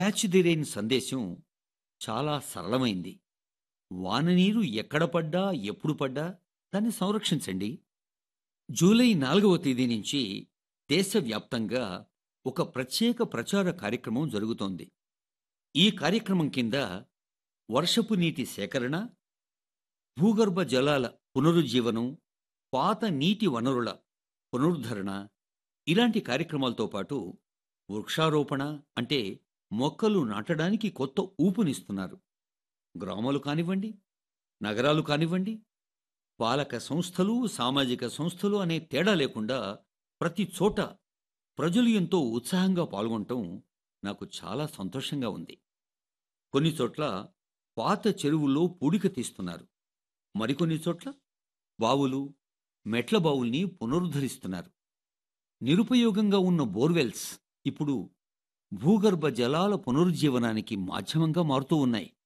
Catch the rain సందేశం చాలా సరళమైంది. వాన నీరు ఎక్కడ పడ్డా, ఎప్పుడు పడ్డా దాన్ని సంరక్షించండి. జూలై 4వ తేదీ నుంచి దేశవ్యాప్తంగా ఒక ప్రత్యేక ప్రచార కార్యక్రమం జరుగుతోంది. ఈ కార్యక్రమం కింద వర్షపు నీటి సేకరణ, భూగర్భ జలాల పునరుజ్జీవనం, పాత నీటి వనరుల పునరుద్ధరణ ఇలాంటి కార్యక్రమాలతో పాటు వృక్షారోపణ అంటే మొక్కలు నాటడానికి కొత్త ఊపునిస్తున్నారు. గ్రామాలు కానివ్వండి, నగరాలు కానివ్వండి, పాలక సంస్థలు, సామాజిక సంస్థలు అనే తేడా లేకుండా ప్రతి చోట ప్రజలు ఎంతో ఉత్సాహంగా పాల్గొనటం నాకు చాలా సంతోషంగా ఉంది. కొన్ని చోట్ల పాత చెరువుల్లో పూడిక తీస్తున్నారు. మరికొన్ని చోట్ల బావులు, మెట్ల బావుల్ని పునరుద్ధరిస్తున్నారు. నిరుపయోగంగా ఉన్న బోర్వెల్స్ ఇప్పుడు భూగర్భ జలాల పునరుజ్జీవనానికి మాధ్యమంగా మారుతూ ఉన్నాయి.